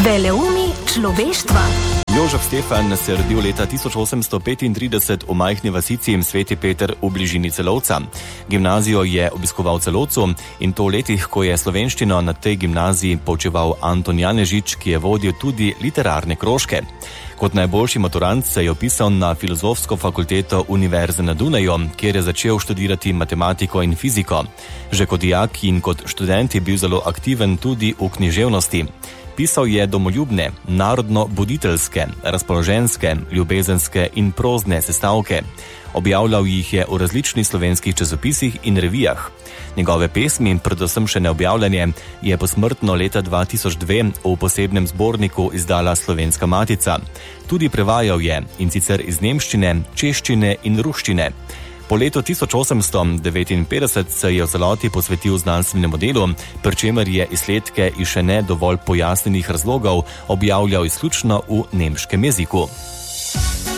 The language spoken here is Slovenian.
Veleumi človeštva. Jožef Stefan se je rodil leta 1835 v majhni vasici Sveti Peter v bližini Celovca. Gimnazijo je obiskoval v Celovcu in to v letih, ko je slovenščino na tej gimnaziji poučeval Anton Janežič, ki je vodil tudi literarne krožke. Kot najboljši maturant se je vpisal na Filozofsko fakulteto Univerze na Dunaju, kjer je začel študirati matematiko in fiziko. Že kot dijak in kot študent je bil zelo aktiven tudi v književnosti. Pisal je domoljubne, narodno-buditeljske, razpoloženjske, ljubezenske in prozne sestavke. Objavljal jih je v različnih slovenskih časopisih in revijah. Njegove pesmi, predvsem še neobjavljanje, je posmrtno leta 2002 v posebnem zborniku izdala Slovenska matica. Tudi prevajal je, in sicer iz nemščine, češčine in ruščine. Po letu 1859 se je v celoti posvetil znanstvenemu delu, pri čemer je izsledke iz še ne dovolj pojasnjenih razlogov objavljal izključno v nemškem jeziku.